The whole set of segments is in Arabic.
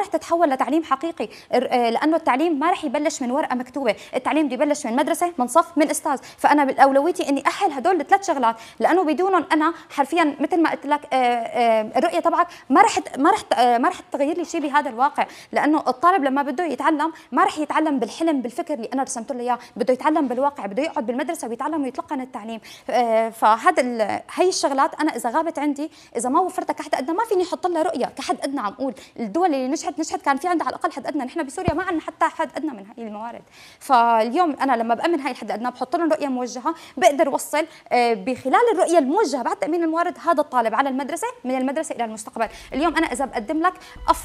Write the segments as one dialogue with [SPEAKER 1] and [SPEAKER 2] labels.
[SPEAKER 1] رح تتحول لتعليم حقيقي، لانه التعليم ما رح يبلش من ورقه مكتوبه، التعليم بده يبلش من مدرسه، من صف، من استاذ. فانا بالاولويتي اني احل هدول الثلاث شغلات، لانه بدونهم انا حرفيا مثل ما قلت لك الرؤيه تبعك ما رح تغير لي شيء بهذا الواقع. لانه الطالب لما بده يتعلم ما رح يتعلم بالحلم بالفكر اللي انا رسمت له اياه، بده يتعلم بالواقع، بده يقعد بالمدرسه ويتعلم ويتلقن التعليم. هي الشغلات انا اذا غابت عندي، اذا ما وفرتها كحد ادنى، ما فيني احط لها رؤيه كحد ادنى. عم اقول الدول اللي نجحت كان في عندها على الاقل حد ادنى، نحن بسوريا ما عندنا حتى حد ادنى من هي الموارد. فاليوم انا لما بامن هاي الحد الادنى بحط لهم رؤيه موجهه، بقدر اوصل بخلال الرؤيه الموجهه بعد تامين الموارد هذا الطالب على المدرسه، من المدرسه الى المستقبل. اليوم انا اذا بقدم لك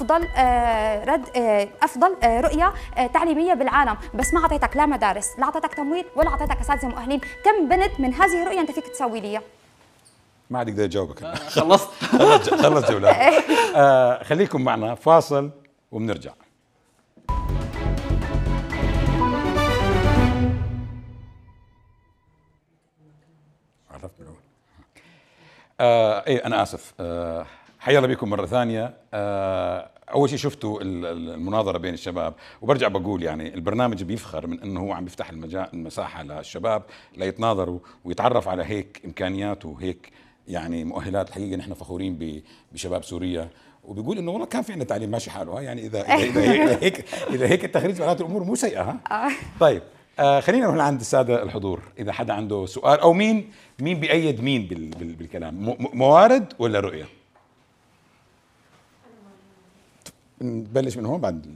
[SPEAKER 1] افضل رؤيه تعليميه بالعالم، بس ما اعطيتك لا مدارس، لا اعطيتك تمويل، ولا اعطيتك اساتذه مؤهلين، كم بنت من هذه الرؤيه انت فيك تسوي لي؟
[SPEAKER 2] ما عاد اقدر اجاوبك.
[SPEAKER 3] خلصت.
[SPEAKER 2] خلص جولات. خليكم معنا فاصل وبنرجع. عرفت من اول. ايه انا اسف. حيا الله بكم مره ثانيه. اول شيء شفتوا المناظره بين الشباب، وبرجع بقول يعني البرنامج بيفخر من انه هو عم بيفتح المساحه للشباب ليتناظروا ويتعرف على هيك امكانيات وهيك يعني مؤهلات. الحقيقه نحن فخورين بشباب سوريا، وبيقول انه والله كان في عندنا تعليم ماشي حاله. يعني اذا هيك التخريج معناته الامور مو سيئه. طيب خلينا نروح لعند الساده الحضور، اذا حدا عنده سؤال او مين بيأيد مين بالكلام، موارد ولا رؤيه؟ نبلش من هون بعد.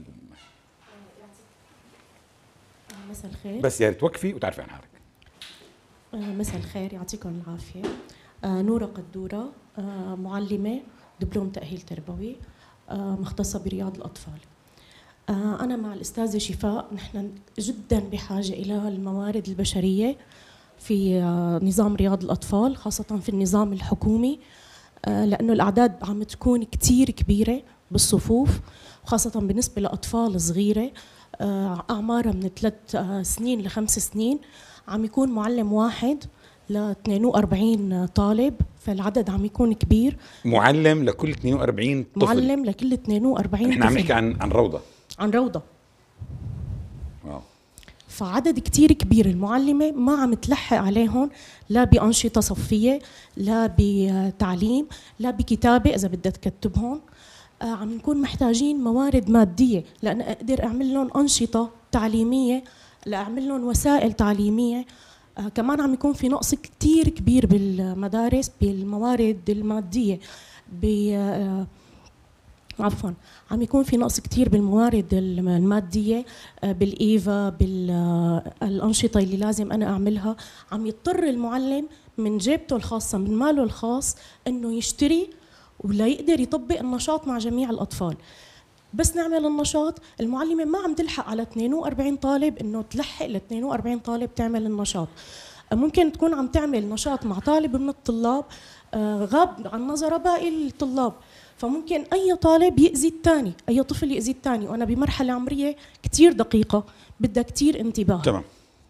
[SPEAKER 4] مساء الخير.
[SPEAKER 2] بس يا ريت توقفي وتعرفي عن حالك.
[SPEAKER 4] مساء الخير، يعطيكم العافيه. نورة قدورة، معلمه، دبلوم تأهيل تربوي، مختصة برياض الأطفال. أنا مع الأستاذة شفاء، نحن جدا بحاجة إلى الموارد البشرية في نظام رياض الأطفال، خاصة في النظام الحكومي، لأنه الأعداد عم تكون كتير كبيرة بالصفوف، خاصة بالنسبة لأطفال صغيرة أعمارها من 3 سنين ل5 سنين. عم يكون معلم واحد ل 42 طالب، فالعدد عم يكون كبير.
[SPEAKER 2] معلم لكل 42 طفل؟ معلم
[SPEAKER 4] لكل 42
[SPEAKER 2] طفل. احنا عم نحكي عن روضة.
[SPEAKER 4] عن روضة.
[SPEAKER 2] واو.
[SPEAKER 4] فعدد كتير كبير، المعلمة ما عم تلحق عليهم لا بأنشطة صفية، لا بتعليم، لا بكتابة إذا بدها تكتبهم. عم نكون محتاجين موارد مادية لأن أقدر أعمل لهم أنشطة تعليمية، لأعمل لهم وسائل تعليمية. كمان عم يكون في نقص كتير كبير بالمدارس بالموارد المادية. عم يكون في نقص كتير بالموارد المادية، بالإيفا، بالأنشطة اللي لازم أنا أعملها. عم يضطر المعلم من جيبته الخاصة، من ماله الخاص، إنه يشتري ولا يقدر يطبق النشاط مع جميع الأطفال. بس نعمل النشاط، المعلمة ما عم تلحق على 42 طالب إنه تلحق ل 42 طالب تعمل النشاط. ممكن تكون عم تعمل نشاط مع طالب من الطلاب غاب عن نظر باقي الطلاب، فممكن أي طالب يأذي الثاني، أي طفل يأذي الثاني، وأنا بمرحلة عمرية كتير دقيقة بدها كتير انتباه.
[SPEAKER 2] تمام.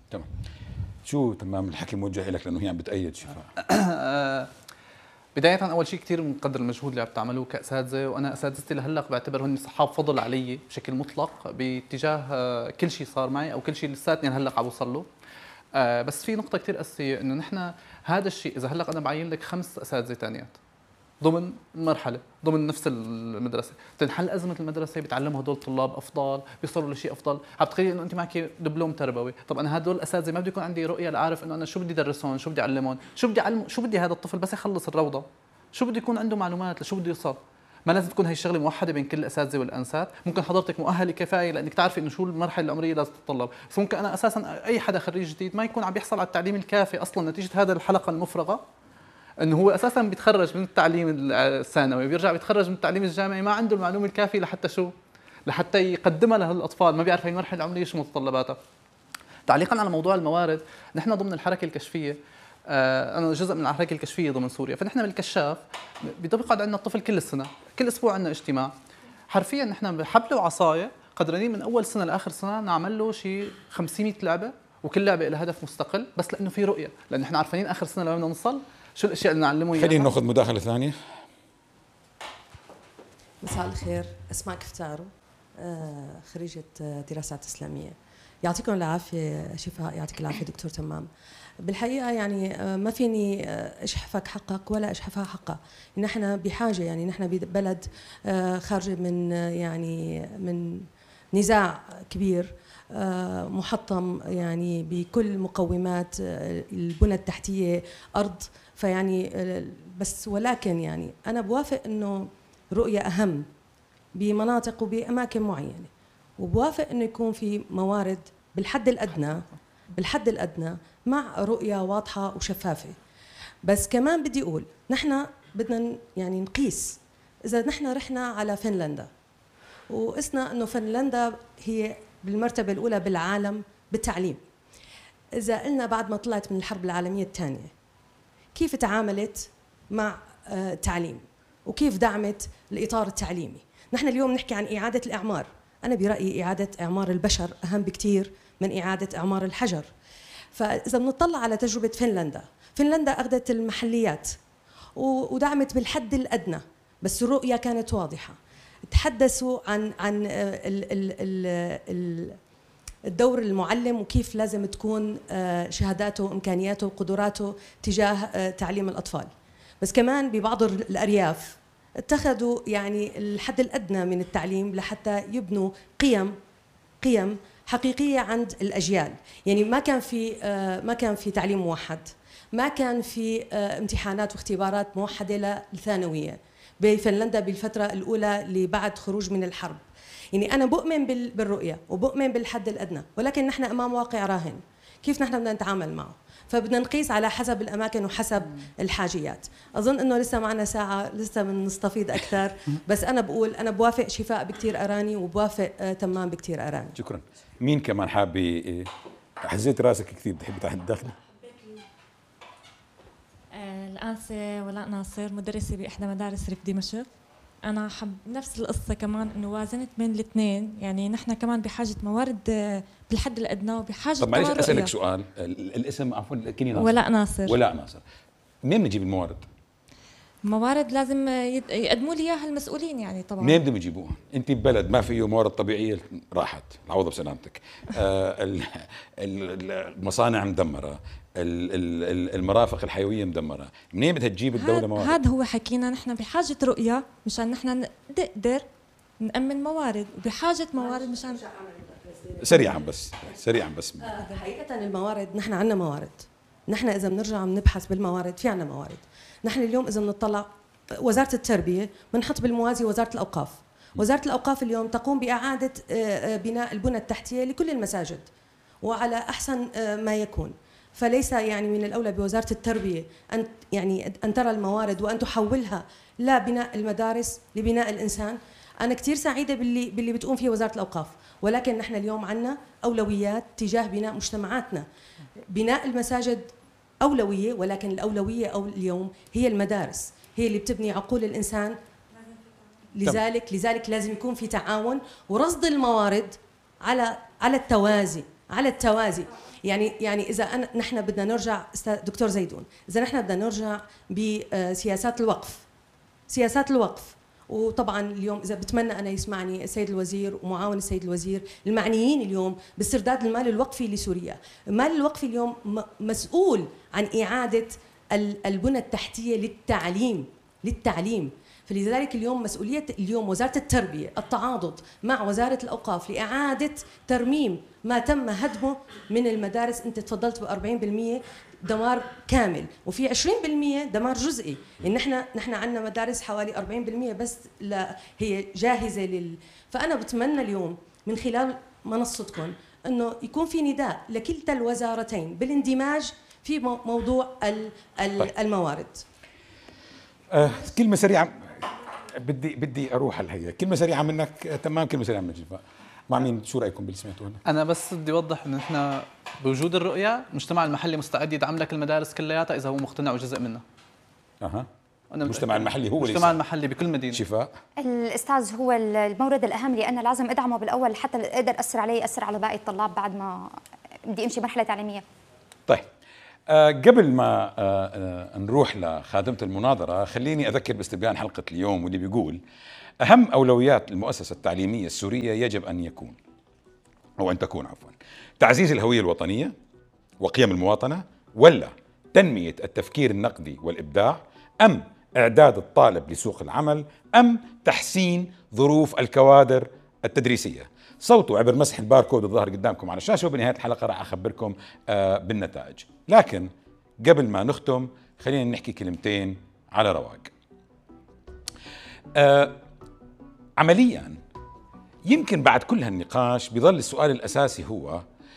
[SPEAKER 2] شو تمام الحكي موجه لك لأنه هي عم بتأيد شفاء.
[SPEAKER 3] بداية أول شيء كثير بنقدر المجهود اللي عم تعملوا كأساتذة، وأنا أساتذتي لهلق بعتبر هن صحاب فضل علي بشكل مطلق باتجاه كل شيء صار معي أو كل شيء لساتني لهلق عم بوصل له. بس في نقطة كثير أساسية إنه نحن هذا الشيء إذا هلق أنا بعين لك 5 أساتذة ثانيات ضمن مرحلة ضمن نفس المدرسة، تنحل أزمة المدرسة، بيتعلموا هدول الطلاب أفضل، بيصيروا لشيء أفضل. عم تخيل إنه أنت معك دبلوم تربوي، طب أنا هدول الأساتذة ما بده يكون عندي رؤية لأعرف إنه أنا شو بدي أدرسهم، شو بدي أعلمهم، شو بدي هذا الطفل بس يخلص الروضة، شو بده يكون عنده معلومات لشو بده يوصل. ما لازم تكون هي الشغله موحده بين كل الاساتذه والانسات، ممكن حضرتك مؤهله كفايه لانك تعرفي انه شو المرحله العمريه لازم تتطلب، بس ممكن انا اساسا اي حدا خريج جديد ما يكون عم يحصل على التعليم الكافي اصلا نتيجه هذا الحلقه المفرغه، انه هو اساسا بيتخرج من التعليم الثانوي بيرجع بيتخرج من التعليم الجامعي ما عنده المعلومه الكافيه لحتى يقدمها لهالاطفال، ما بيعرف هي المرحله العمريه شو متطلباتها. تعليقا على موضوع الموارد، نحن ضمن الحركه الكشفيه، انا جزء من الحركه الكشفيه ضمن سوريا، فنحن بالكشاف بيقعد عندنا الطفل كل السنه، كل اسبوع عندنا اجتماع، حرفيا نحن بحبل وعصايه قدرانين من اول سنه لاخر سنه نعمل له شيء 500 لعبه، وكل لعبه لها هدف مستقل، بس لانه في رؤيه، لانه نحن عارفين اخر سنه لما بدنا نوصل شو الاشياء اللي نعلمه اياها.
[SPEAKER 2] خلينا ناخذ مداخله ثانيه.
[SPEAKER 5] مساء الخير، اسماء كفتارو. خريجة دراسات إسلامية. يعطيكم العافية، شفاء يعطيك العافية دكتور تمام. بالحقيقة يعني ما فيني أشحفك حقك ولا أشحفها حقها. نحن بحاجة، يعني نحن ببلد خارجة من يعني من نزاع كبير محطم يعني بكل مقومات البنى التحتية أرض. فيعني بس ولكن يعني أنا بوافق إنه رؤية أهم بمناطق وبأماكن معينة، وبوافق إنه يكون في موارد بالحد الأدنى مع رؤية واضحة وشفافة. بس كمان بدي أقول نحن بدنا يعني نقيس. إذا نحن رحنا على فنلندا وقسنا إنه فنلندا هي بالمرتبة الأولى بالعالم بالتعليم، إذا قلنا بعد ما طلعت من الحرب العالمية الثانية كيف تعاملت مع التعليم وكيف دعمت الإطار التعليمي. نحن اليوم نحكي عن إعادة الإعمار. أنا برأيي إعادة إعمار البشر أهم بكتير من إعادة إعمار الحجر. فإذا بنطلع على تجربة فنلندا أخذت المحليات ودعمت بالحد الأدنى، بس الرؤية كانت واضحة. تحدثوا عن الدور المعلم وكيف لازم تكون شهاداته وإمكانياته وقدراته تجاه تعليم الأطفال. بس كمان ببعض الأرياف اتخذوا يعني الحد الأدنى من التعليم لحتى يبنوا قيم حقيقية عند الأجيال. يعني ما كان في تعليم موحد، ما كان في امتحانات واختبارات موحدة للثانوية بفنلندا بالفترة الأولى اللي بعد خروج من الحرب. يعني أنا بؤمن بالرؤية وبؤمن بالحد الأدنى، ولكن نحن أمام واقع راهن. كيف نحن بدنا نتعامل معه؟ فبدنا نقيس على حسب الأماكن وحسب الحاجيات. أظن أنه لسه معنا ساعة، لسه بنستفيد أكثر. بس أنا بقول أنا بوافق شفاء بكتير أراني وبوافق تمام بكتير أراني.
[SPEAKER 2] شكرا. مين كمان حابة؟ حزيت راسك كثير، بتحبي تدخلي؟
[SPEAKER 6] الآنسة ولاء ناصر، مدرسة بإحدى مدارس ريف دمشق. أنا حب نفس القصة كمان، إنه وازنت بين الاثنين. يعني نحن كمان بحاجة موارد بالحد الأدنى وبحاجة.
[SPEAKER 2] طب معلش أسألك سؤال، الاسم عفوا كني ناصر. ولاء ناصر. منين بنجيب الموارد؟
[SPEAKER 6] موارد لازم يقدموا لي اياها المسؤولين يعني طبعا.
[SPEAKER 2] منين بدهم يجيبوها؟ انت ببلد ما فيه موارد طبيعيه راحت، العوض بسلامتك. المصانع مدمره، المرافق الحيويه مدمره، منين بدها تجيب الدوله موارد؟
[SPEAKER 6] هذا هو حكينا، نحن بحاجه رؤيه مشان نحن نقدر نأمن موارد، وبحاجه موارد مشان
[SPEAKER 2] سريعا بس.
[SPEAKER 5] حقيقه الموارد نحن عندنا موارد. نحن اذا بنرجع بنبحث بالموارد في عندنا موارد. نحن اليوم إذا بنطلع وزارة التربية بنحط بالموازي وزارة الأوقاف. وزارة الأوقاف اليوم تقوم بإعادة بناء البنى التحتية لكل المساجد وعلى أحسن ما يكون. فليس يعني من الأولى بوزارة التربية أن ترى الموارد وأن تحولها لبناء المدارس لبناء الإنسان. أنا كثير سعيدة باللي بتقوم فيه وزارة الأوقاف، ولكن نحن اليوم عندنا أولويات تجاه بناء مجتمعاتنا. بناء المساجد أولوية، ولكن الأولوية اليوم هي المدارس، هي اللي بتبني عقول الإنسان. لذلك لازم يكون في تعاون ورصد الموارد على التوازي. يعني إذا نحن بدنا نرجع دكتور زيدون، إذا نحن بدنا نرجع بسياسات الوقف، وطبعا اليوم اذا بتمنى انا يسمعني السيد الوزير ومعاون السيد الوزير المعنيين اليوم باسترداد المال الوقفي لسوريا. المال الوقفي اليوم مسؤول عن اعاده البنى التحتيه للتعليم. فلذلك اليوم مسؤوليه وزاره التربيه التعاضد مع وزاره الاوقاف لاعاده ترميم ما تم هدمه من المدارس. انت تفضلت ب 40% دمار كامل وفي 20% دمار جزئي. يعني نحن عندنا مدارس حوالي 40% بس هي جاهزه فانا بتمنى اليوم من خلال منصتكم انه يكون في نداء لكلتا الوزارتين بالاندماج في موضوع الموارد.
[SPEAKER 2] كلمه سريعه، بدي اروح على هي كلمه سريعه منك. تمام، كلمه سريعه منك شفاء. مع مين؟ شو رايكم باللي سمعتوه هنا؟
[SPEAKER 3] انا بس بدي اوضح انه نحن بوجود الرؤيه المجتمع المحلي مستعد يدعم لك المدارس كلياتها اذا هو مقتنع وجزء منها.
[SPEAKER 2] المجتمع المحلي هو
[SPEAKER 3] المجتمع المحلي بكل مدينه.
[SPEAKER 2] شفاء،
[SPEAKER 1] الاستاذ هو المورد الاهم اللي انا لازم ادعمه بالاول حتى اقدر اثر عليه، ياثر على باقي الطلاب بعد ما بدي امشي مرحله تعليميه.
[SPEAKER 2] طيب قبل ما نروح لخادمة المناظرة، خليني أذكر باستبيان حلقة اليوم واللي بيقول أهم أولويات المؤسسة التعليمية السورية يجب أن يكون أو أن تكون تعزيز الهوية الوطنية وقيم المواطنة، ولا تنمية التفكير النقدي والإبداع، أم إعداد الطالب لسوق العمل، أم تحسين ظروف الكوادر التدريسية؟ صوتوا عبر مسح الباركود الظاهر قدامكم على الشاشة، وبنهاية الحلقة راح أخبركم بالنتائج. لكن قبل ما نختم خلينا نحكي كلمتين على رواق. عمليا يمكن بعد كل هالنقاش بيظل السؤال الأساسي هو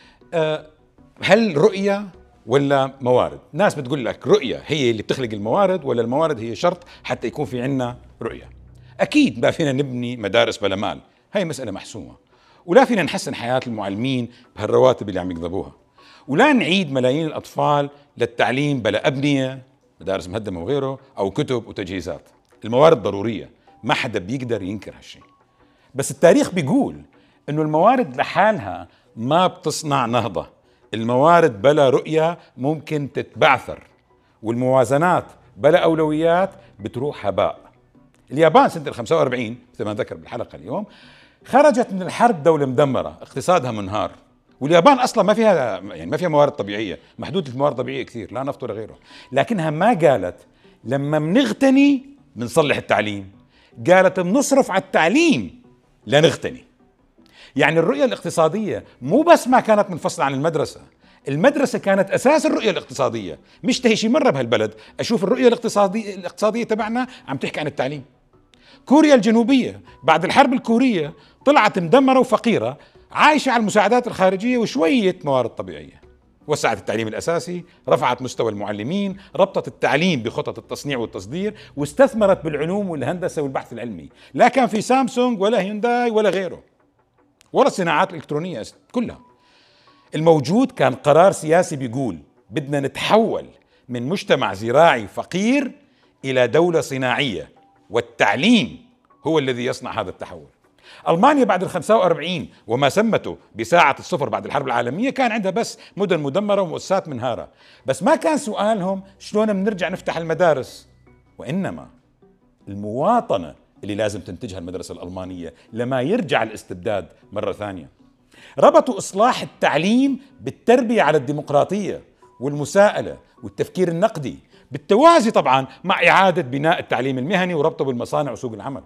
[SPEAKER 2] هل رؤية ولا موارد؟ ناس بتقول لك رؤية هي اللي بتخلق الموارد، ولا الموارد هي شرط حتى يكون في عنا رؤية. أكيد ما فينا نبني مدارس بلا مال، هاي مسألة محسومة، ولا فينا نحسن حياة المعلمين بهالرواتب اللي عم يقضبوها، ولا نعيد ملايين الأطفال للتعليم بلا أبنية، مدارس مهدمة وغيره، أو كتب وتجهيزات. الموارد ضرورية، ما حدا بيقدر ينكر هالشيء، بس التاريخ بيقول إنه الموارد لحالها ما بتصنع نهضة. الموارد بلا رؤية ممكن تتبعثر، والموازنات بلا أولويات بتروح هباء. اليابان سنة 45 مثل ما ذكر بالحلقة اليوم خرجت من الحرب دولة مدمرة، اقتصادها منهار، واليابان أصلا ما فيها موارد طبيعية، محدودة الموارد الطبيعية كثير، لا نفط ولا غيره، لكنها ما قالت لما بنغتني بنصلح التعليم، قالت بنصرف على التعليم لنغتني. يعني الرؤية الاقتصادية مو بس ما كانت منفصلة عن المدرسة كانت أساس الرؤية الاقتصادية. مش تهي مرة بهالبلد أشوف الرؤية الاقتصادية تبعنا عم تحكي عن التعليم. كوريا الجنوبية بعد الحرب الكورية طلعت مدمرة وفقيرة، عايشة على المساعدات الخارجية وشوية موارد طبيعية. وسعت التعليم الأساسي، رفعت مستوى المعلمين، ربطت التعليم بخطط التصنيع والتصدير، واستثمرت بالعلوم والهندسة والبحث العلمي. لا كان في سامسونج ولا هيونداي ولا غيره، ولا الصناعات الإلكترونية كلها. الموجود كان قرار سياسي بيقول بدنا نتحول من مجتمع زراعي فقير إلى دولة صناعية، والتعليم هو الذي يصنع هذا التحول. ألمانيا بعد 45 وما سمته بساعة الصفر بعد الحرب العالمية كان عندها بس مدن مدمرة ومؤسسات منهارة، بس ما كان سؤالهم شلون بنرجع نفتح المدارس، وإنما المواطنة اللي لازم تنتجها المدرسة الألمانية لما يرجع الاستبداد مرة ثانية. ربطوا إصلاح التعليم بالتربية على الديمقراطية والمساءلة والتفكير النقدي، بالتوازي طبعا مع إعادة بناء التعليم المهني وربطه بالمصانع وسوق العمل.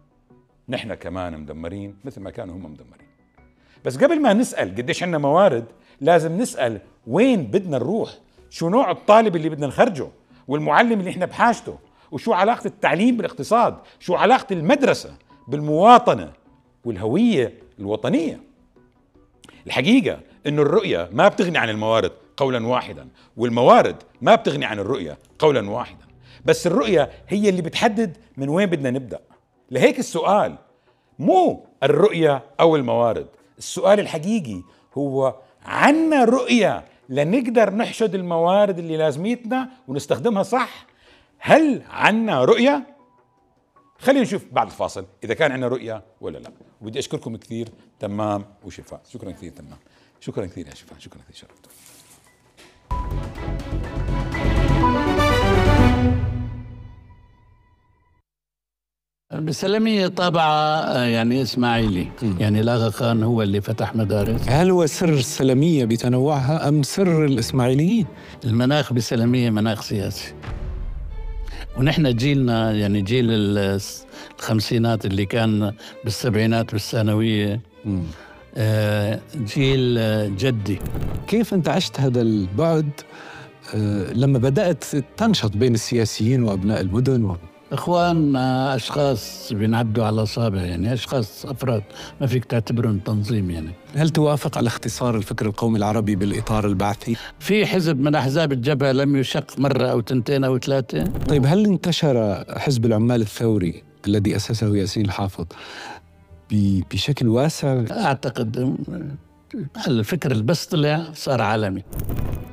[SPEAKER 2] نحن كمان مدمرين مثل ما كانوا هم مدمرين. بس قبل ما نسأل قديش عندنا موارد لازم نسأل وين بدنا نروح، شو نوع الطالب اللي بدنا نخرجه، والمعلم اللي احنا بحاجته، وشو علاقة التعليم بالاقتصاد، شو علاقة المدرسة بالمواطنة والهوية الوطنية. الحقيقة إنه الرؤية ما بتغني عن الموارد قولا واحدا، والموارد ما بتغني عن الرؤية قولا واحدا، بس الرؤية هي اللي بتحدد من وين بدنا نبدأ. لهيك السؤال مو الرؤية أو الموارد، السؤال الحقيقي هو عنا رؤية لنقدر نحشد الموارد اللي لازميتنا ونستخدمها صح؟ هل عنا رؤية؟ خلينا نشوف بعد الفاصل إذا كان عنا رؤية ولا لا. ودي أشكركم كثير تمام وشفاء. شكرا كثير تمام، شكرا كثير يا شفاء، شكرا كثير، شرفتوا.
[SPEAKER 7] بسلمية طابعة يعني إسماعيلي، يعني لاغا خان هو اللي فتح مدارس.
[SPEAKER 8] هل هو سر السلمية بتنوعها أم سر الإسماعيليين؟
[SPEAKER 7] المناخ بسلمية مناخ سياسي، ونحن جيلنا يعني جيل الخمسينات اللي كان بالسبعينات بالثانوية، جيل جدي.
[SPEAKER 8] كيف أنت عشت هذا البعد لما بدأت تنشط بين السياسيين وأبناء المدن
[SPEAKER 7] إخوان أشخاص بينعدوا على أصابع، يعني أشخاص أفراد ما فيك تعتبرهم تنظيم. يعني
[SPEAKER 8] هل توافق على اختصار الفكر القومي العربي بالإطار البعثي؟
[SPEAKER 7] في حزب من أحزاب الجبهة لم يشق مرة أو تنتين أو ثلاثة.
[SPEAKER 8] طيب هل انتشر حزب العمال الثوري الذي أسسه ياسين الحافظ بشكل واسع؟
[SPEAKER 7] أعتقد الفكر اللي بس طلع صار عالمي.